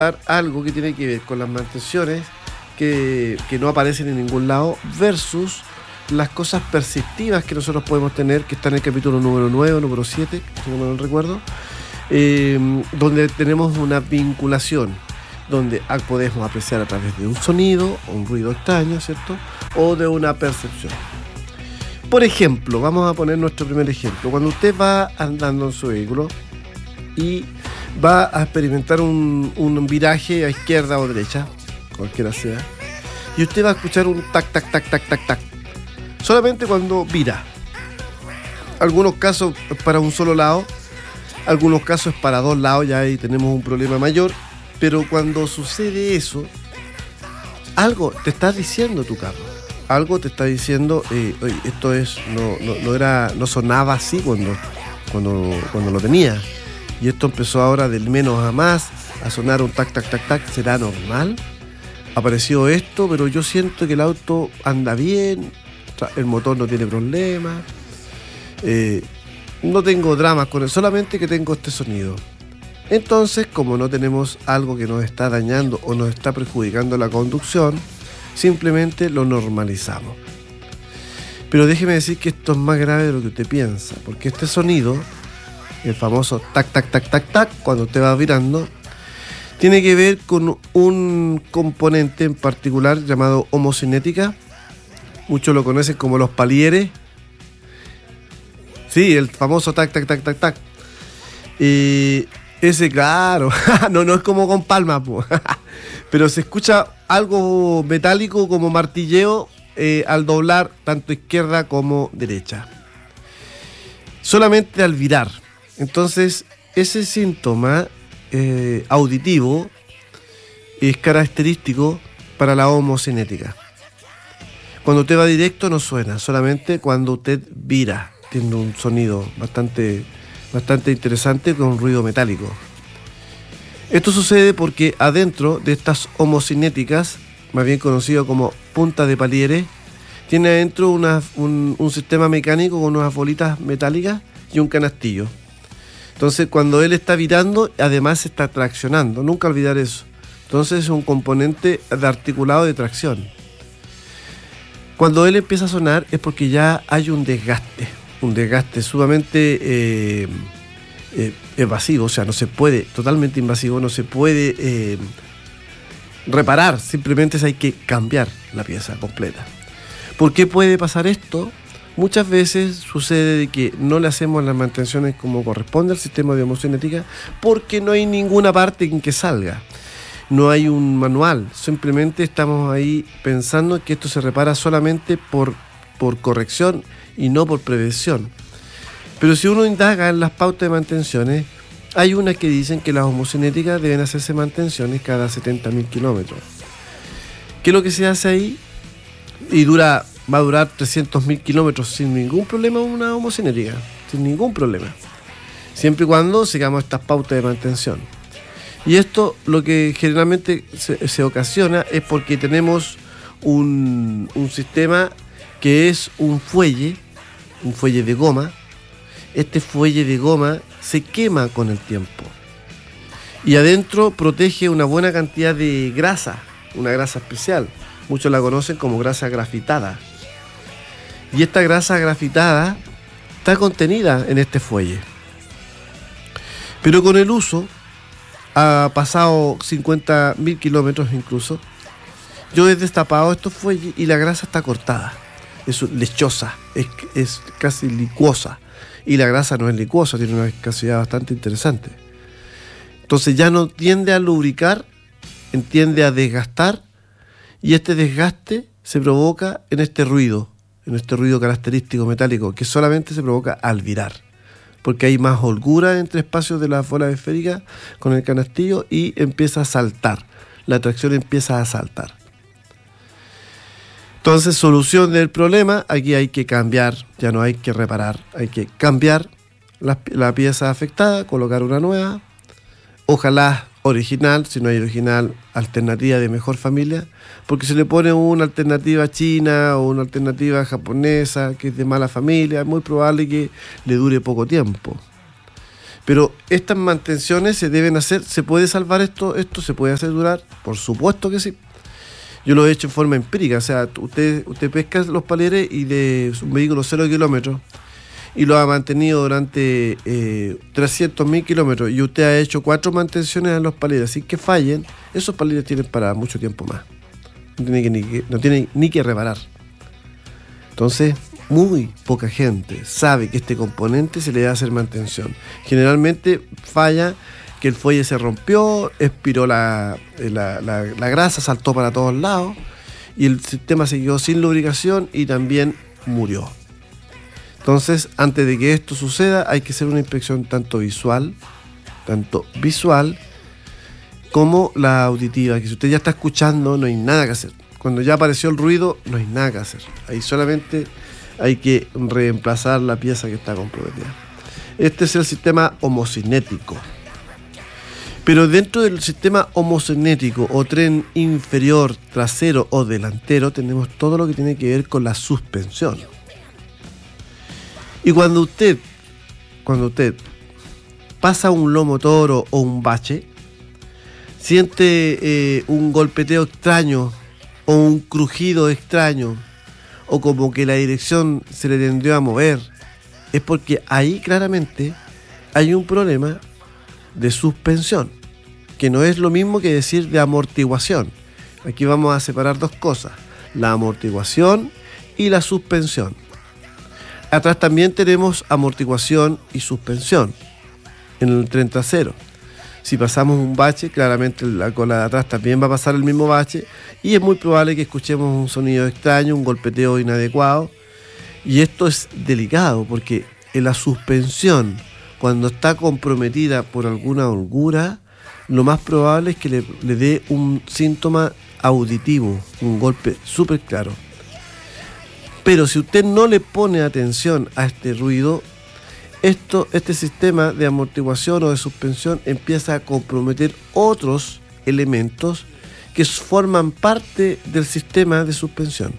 algo que tiene que ver con las mantenciones que no aparecen en ningún lado versus las cosas persistivas que nosotros podemos tener, que están en el capítulo número 9 o número 7, si no me lo recuerdo, donde tenemos una vinculación, donde podemos apreciar a través de un sonido o un ruido extraño, ¿cierto? O de una percepción. Por ejemplo, vamos a poner nuestro primer ejemplo. Cuando usted va andando en su vehículo y va a experimentar un viraje a izquierda o derecha, cualquiera sea, y usted va a escuchar un tac, tac, tac, tac, tac, tac, solamente cuando vira. Algunos casos para un solo lado, algunos casos para dos lados, ya ahí tenemos un problema mayor, pero cuando sucede eso, algo te está diciendo tu carro. Algo te está diciendo, oye, esto es no sonaba así cuando lo tenía. Y esto empezó ahora del menos a más, a sonar un tac, tac, tac, tac. ¿Será normal? Apareció esto, pero yo siento que el auto anda bien, el motor no tiene problemas, no tengo dramas con él, solamente que tengo este sonido. Entonces, como no tenemos algo que nos está dañando o nos está perjudicando la conducción, simplemente lo normalizamos. Pero déjeme decir que esto es más grave de lo que usted piensa, porque este sonido, el famoso tac, tac, tac, tac, tac, cuando usted va virando, tiene que ver con un componente en particular llamado homocinética. Muchos lo conocen como los palieres. Sí, el famoso tac, tac, tac, tac, tac. Ese, claro, no es como con palmas, pero se escucha algo metálico como martilleo al doblar tanto izquierda como derecha. Solamente al virar. Entonces, ese síntoma auditivo es característico para la homocinética. Cuando usted va directo no suena, solamente cuando usted vira, tiene un sonido bastante interesante con un ruido metálico. Esto sucede porque adentro de estas homocinéticas, más bien conocido como punta de palieres, tiene adentro un sistema mecánico con unas bolitas metálicas y un canastillo. Entonces, cuando él está virando, además está traccionando. Nunca olvidar eso. Entonces, es un componente de articulado de tracción. Cuando él empieza a sonar es porque ya hay un desgaste sumamente evasivo, o sea, no se puede, totalmente invasivo, no se puede reparar, simplemente hay que cambiar la pieza completa. ¿Por qué puede pasar esto? Muchas veces sucede de que no le hacemos las mantenciones como corresponde al sistema de homocinética porque no hay ninguna parte en que salga. No hay un manual, simplemente estamos ahí pensando que esto se repara solamente por corrección y no por prevención. Pero si uno indaga en las pautas de mantenciones, hay unas que dicen que las homocinéticas deben hacerse mantenciones cada 70.000 kilómetros. ¿Qué es lo que se hace ahí? Y va a durar 300.000 kilómetros sin ningún problema una homocinética, sin ningún problema. Siempre y cuando sigamos estas pautas de mantención. Y esto lo que generalmente se ocasiona es porque tenemos un sistema que es un fuelle de goma. Este fuelle de goma se quema con el tiempo. Y adentro protege una buena cantidad de grasa, una grasa especial. Muchos la conocen como grasa grafitada. Y esta grasa grafitada está contenida en este fuelle. Pero con el uso, ha pasado 50.000 kilómetros incluso, yo he destapado estos fuelles y la grasa está cortada. Es lechosa, es casi licuosa. Y la grasa no es licuosa, tiene una viscosidad bastante interesante. Entonces ya no tiende a lubricar, tiende a desgastar, y este desgaste se provoca en este ruido característico metálico, que solamente se provoca al virar, porque hay más holgura entre espacios de las bolas esféricas con el canastillo y empieza a saltar, la tracción empieza a saltar. Entonces, solución del problema, aquí hay que cambiar, ya no hay que reparar, hay que cambiar la pieza afectada, colocar una nueva, ojalá original, si no hay original, alternativa de mejor familia, porque si le pone una alternativa china o una alternativa japonesa que es de mala familia, es muy probable que le dure poco tiempo. Pero estas mantenciones se deben hacer. ¿Se puede salvar esto? ¿Esto se puede hacer durar? Por supuesto que sí. Yo lo he hecho en forma empírica. O sea, usted pesca los paleres y de un vehículo 0 kilómetros y lo ha mantenido durante 300.000 kilómetros y usted ha hecho 4 mantenciones en los paleres sin que fallen, esos paleres tienen para mucho tiempo más. No tiene ni que reparar. Entonces, muy poca gente sabe que este componente se le debe hacer mantención. Generalmente falla que el fuelle se rompió, expiró la grasa, saltó para todos lados y el sistema se quedó sin lubricación y también murió. Entonces, antes de que esto suceda, hay que hacer una inspección tanto visual como la auditiva, que si usted ya está escuchando, no hay nada que hacer. Cuando ya apareció el ruido, no hay nada que hacer. Ahí solamente hay que reemplazar la pieza que está comprometida. Este es el sistema homocinético. Pero dentro del sistema homocinético o tren inferior, trasero o delantero, tenemos todo lo que tiene que ver con la suspensión. Y cuando usted pasa un lomo toro o un bache, siente un golpeteo extraño o un crujido extraño o como que la dirección se le tendió a mover, es porque ahí claramente hay un problema de suspensión, que no es lo mismo que decir de amortiguación. Aquí vamos a separar dos cosas, la amortiguación y la suspensión. Atrás también tenemos amortiguación y suspensión en el tren trasero. Si pasamos un bache, claramente la cola de atrás también va a pasar el mismo bache y es muy probable que escuchemos un sonido extraño, un golpeteo inadecuado. Y esto es delicado porque en la suspensión, cuando está comprometida por alguna holgura, lo más probable es que le dé un síntoma auditivo, un golpe súper claro. Pero si usted no le pone atención a este ruido, este sistema de amortiguación o de suspensión empieza a comprometer otros elementos que forman parte del sistema de suspensión.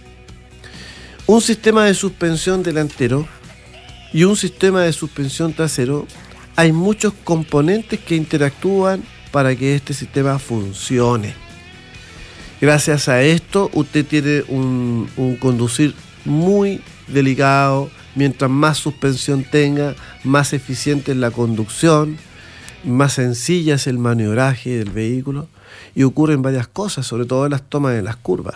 Un sistema de suspensión delantero y un sistema de suspensión trasero, hay muchos componentes que interactúan para que este sistema funcione. Gracias a esto, usted tiene un conducir muy delicado. Mientras más suspensión tenga, más eficiente es la conducción, más sencilla es el maniobraje del vehículo y ocurren varias cosas, sobre todo en las tomas de las curvas.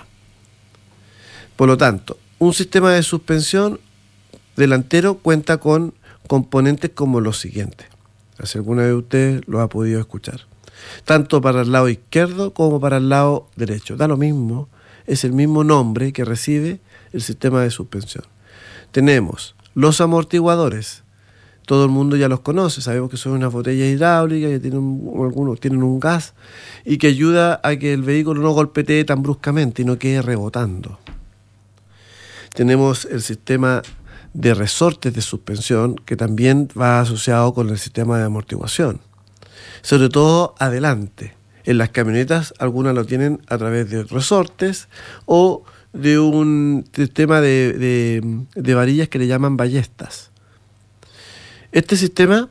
Por lo tanto, un sistema de suspensión delantero cuenta con componentes como los siguientes. Si alguna de ustedes lo ha podido escuchar. Tanto para el lado izquierdo como para el lado derecho. Da lo mismo, es el mismo nombre que recibe el sistema de suspensión. Tenemos los amortiguadores. Todo el mundo ya los conoce. Sabemos que son unas botellas hidráulicas que algunos tienen un gas y que ayuda a que el vehículo no golpetee tan bruscamente y no quede rebotando. Tenemos el sistema de resortes de suspensión que también va asociado con el sistema de amortiguación. Sobre todo adelante. En las camionetas algunas lo tienen a través de resortes o de un sistema de varillas que le llaman ballestas. Este sistema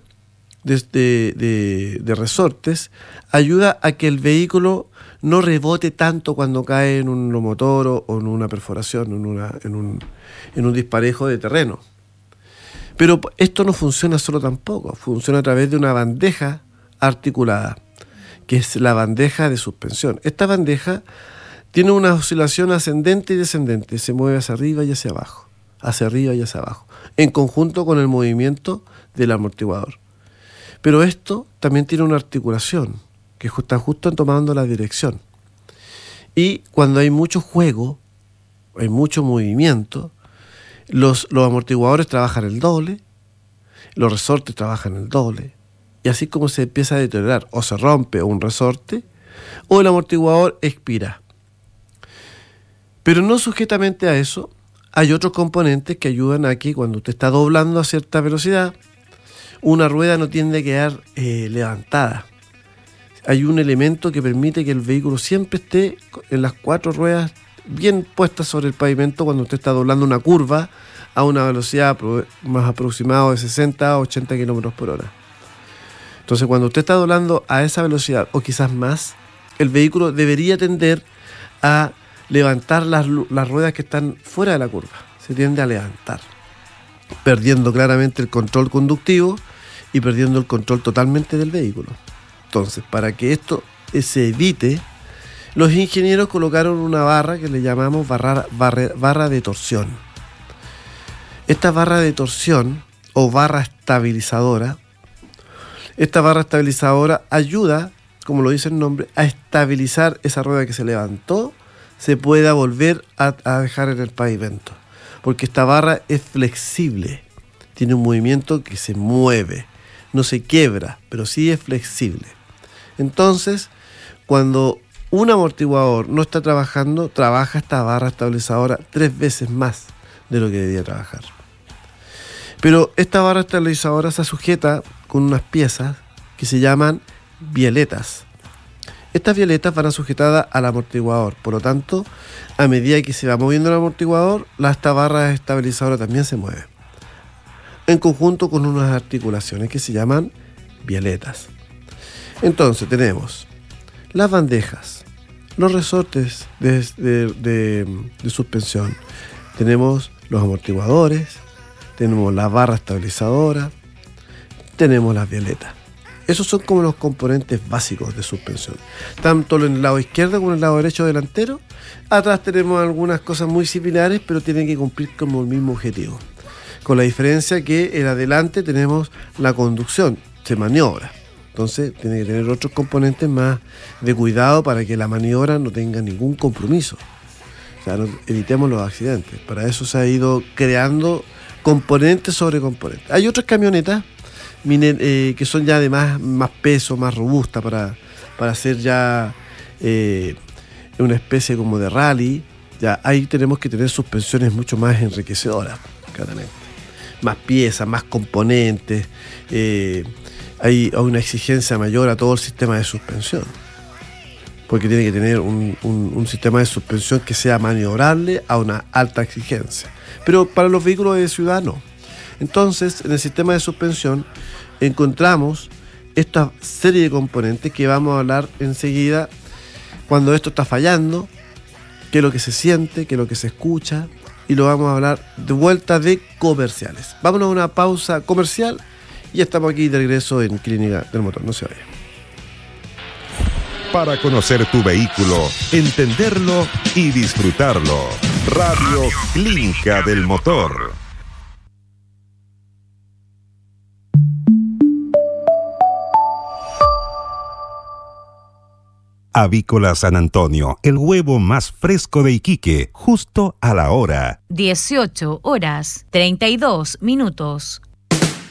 de resortes ayuda a que el vehículo no rebote tanto cuando cae en un lomo toro o en una perforación, en un disparejo de terreno. Pero esto no funciona solo tampoco, funciona a través de una bandeja articulada, que es la bandeja de suspensión. Esta bandeja tiene una oscilación ascendente y descendente, se mueve hacia arriba y hacia abajo, en conjunto con el movimiento del amortiguador. Pero esto también tiene una articulación, que está justo tomando la dirección. Y cuando hay mucho juego, hay mucho movimiento, los amortiguadores trabajan el doble, los resortes trabajan el doble, y así como se empieza a deteriorar, o se rompe un resorte, o el amortiguador expira. Pero no sujetamente a eso, hay otros componentes que ayudan a que cuando usted está doblando a cierta velocidad, una rueda no tiende a quedar levantada. Hay un elemento que permite que el vehículo siempre esté en las 4 ruedas bien puestas sobre el pavimento cuando usted está doblando una curva a una velocidad más aproximada de 60 a 80 km por hora. Entonces, cuando usted está doblando a esa velocidad o quizás más, el vehículo debería tender a levantar las ruedas que están fuera de la curva. Se tiende a levantar, perdiendo claramente el control conductivo y perdiendo el control totalmente del vehículo. Entonces, para que esto se evite, los ingenieros colocaron una barra que le llamamos barra de torsión. Esta barra de torsión o barra estabilizadora, ayuda, como lo dice el nombre, a estabilizar esa rueda que se levantó, se pueda volver a dejar en el pavimento. Porque esta barra es flexible, tiene un movimiento que se mueve, no se quiebra, pero sí es flexible. Entonces, cuando un amortiguador no está trabajando, trabaja esta barra estabilizadora 3 veces más de lo que debía trabajar. Pero esta barra estabilizadora se sujeta con unas piezas que se llaman bieletas. Estas bieletas van sujetadas al amortiguador, por lo tanto, a medida que se va moviendo el amortiguador, esta barra estabilizadora también se mueve, en conjunto con unas articulaciones que se llaman bieletas. Entonces tenemos las bandejas, los resortes de suspensión, tenemos los amortiguadores, tenemos la barra estabilizadora, tenemos las bieletas. Esos son como los componentes básicos de suspensión, tanto en el lado izquierdo como en el lado derecho delantero. Atrás tenemos algunas cosas muy similares, pero tienen que cumplir como el mismo objetivo, con la diferencia que en adelante tenemos la conducción, se maniobra. Entonces tiene que tener otros componentes más de cuidado para que la maniobra no tenga ningún compromiso. O sea, evitemos los accidentes. Para eso se ha ido creando componentes sobre componentes. Hay otras camionetas que son ya de más peso, más robustas para hacer ya una especie como de rally. Ya ahí tenemos que tener suspensiones mucho más enriquecedoras, claramente. Más piezas, más componentes. Hay una exigencia mayor a todo el sistema de suspensión, porque tiene que tener un sistema de suspensión que sea maniobrable a una alta exigencia. Pero para los vehículos de ciudad no. Entonces, en el sistema de suspensión encontramos esta serie de componentes que vamos a hablar enseguida cuando esto está fallando, qué es lo que se siente, qué es lo que se escucha, y lo vamos a hablar de vuelta de comerciales. Vámonos a una pausa comercial y estamos aquí de regreso en Clínica del Motor. No se vaya. Para conocer tu vehículo, entenderlo y disfrutarlo. Radio Clínica del Motor. Avícola San Antonio, el huevo más fresco de Iquique, justo a la hora. 18 horas, 32 minutos.